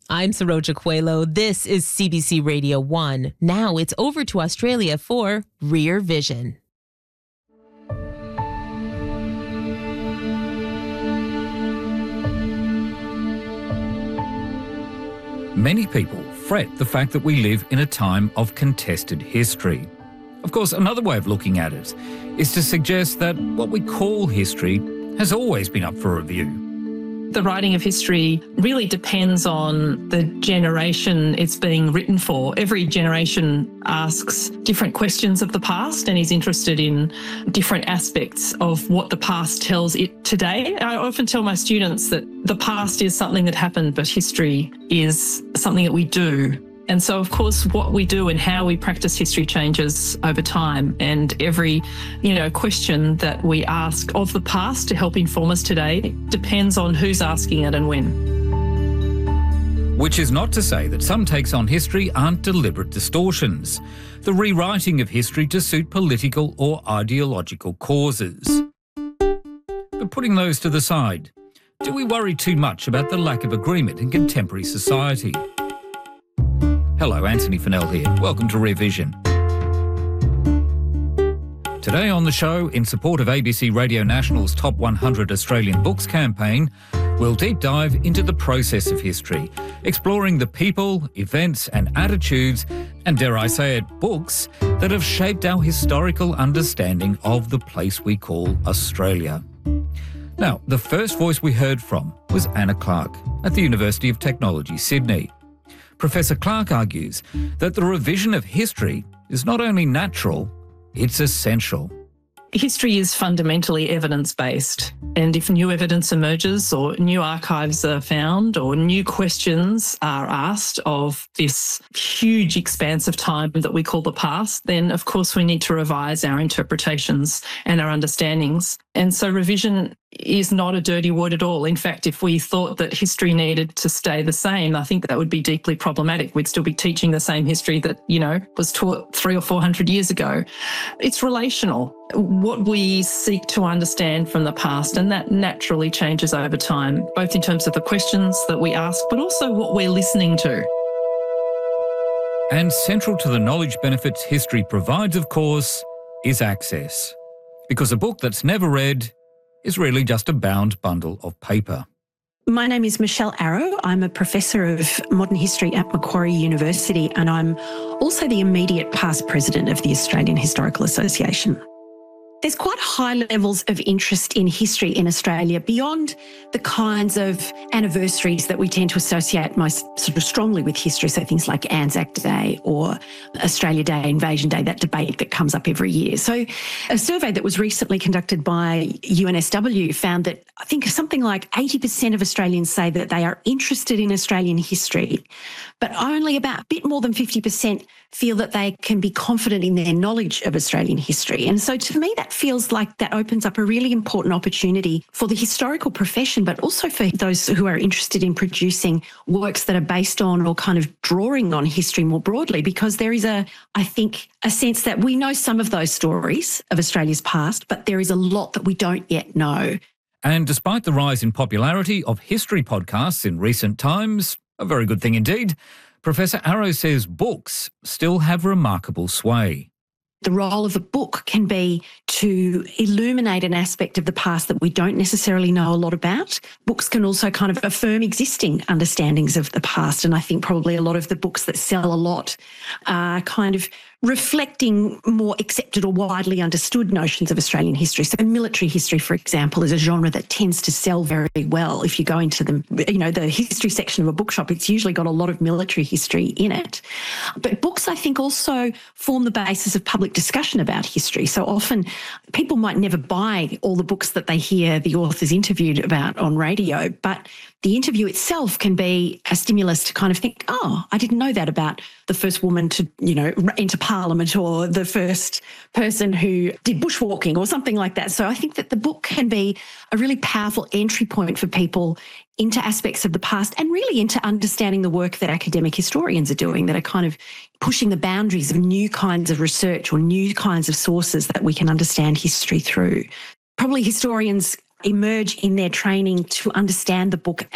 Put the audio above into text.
I'm Saroja Coelho. This is CBC Radio 1. Now it's over to Australia for Rear Vision. Many people fret the fact that we live in a time of contested history. Of course, another way of looking at it is to suggest that what we call history has always been up for review. The writing of history really depends on the generation it's being written for. Every generation asks different questions of the past and is interested in different aspects of what the past tells it today. I often tell my students that the past is something that happened, but history is something that we do. And so, of course, what we do and how we practice history changes over time. And every, question that we ask of the past to help inform us today depends on who's asking it and when. Which is not to say that some takes on history aren't deliberate distortions, the rewriting of history to suit political or ideological causes. But putting those to the side, do we worry too much about the lack of agreement in contemporary society? Hello, Anthony Fennell here. Welcome to Rear Vision. Today on the show, in support of ABC Radio National's Top 100 Australian Books campaign, we'll deep dive into the process of history, exploring the people, events and attitudes, and dare I say it, books, that have shaped our historical understanding of the place we call Australia. Now, the first voice we heard from was Anna Clark at the University of Technology, Sydney. Professor Clark argues that the revision of history is not only natural, it's essential. History is fundamentally evidence-based, and if new evidence emerges or new archives are found or new questions are asked of this huge expanse of time that we call the past, then of course we need to revise our interpretations and our understandings. And so revision is not a dirty word at all. In fact, if we thought that history needed to stay the same, I think that would be deeply problematic. We'd still be teaching the same history that, was taught 300 or 400 years ago. It's relational, what we seek to understand from the past, and that naturally changes over time, both in terms of the questions that we ask, but also what we're listening to. And central to the knowledge benefits history provides, of course, is access. Because a book that's never read is really just a bound bundle of paper. My name is Michelle Arrow. I'm a professor of modern history at Macquarie University, and I'm also the immediate past president of the Australian Historical Association. There's quite high levels of interest in history in Australia beyond the kinds of anniversaries that we tend to associate most sort of strongly with history, so things like Anzac Day or Australia Day, Invasion Day, that debate that comes up every year. So a survey that was recently conducted by UNSW found that I think something like 80% of Australians say that they are interested in Australian history, but only about a bit more than 50% feel that they can be confident in their knowledge of Australian history. And so to me, that feels like that opens up a really important opportunity for the historical profession, but also for those who are interested in producing works that are based on or kind of drawing on history more broadly, because there is I think, a sense that we know some of those stories of Australia's past, but there is a lot that we don't yet know. And despite the rise in popularity of history podcasts in recent times, a very good thing indeed, Professor Arrow says books still have remarkable sway. The role of a book can be to illuminate an aspect of the past that we don't necessarily know a lot about. Books can also kind of affirm existing understandings of the past, and I think probably a lot of the books that sell a lot are kind of reflecting more accepted or widely understood notions of Australian history. So military history, for example, is a genre that tends to sell very well. If you go into the history section of a bookshop, it's usually got a lot of military history in it. But books, I think, also form the basis of public discussion about history. So often people might never buy all the books that they hear the authors interviewed about on radio, but the interview itself can be a stimulus to kind of think, oh, I didn't know that about the first woman to, enter Parliament, or the first person who did bushwalking or something like that. So I think that the book can be a really powerful entry point for people into aspects of the past and really into understanding the work that academic historians are doing, that are kind of pushing the boundaries of new kinds of research or new kinds of sources that we can understand history through. Probably historians emerge in their training to understand the book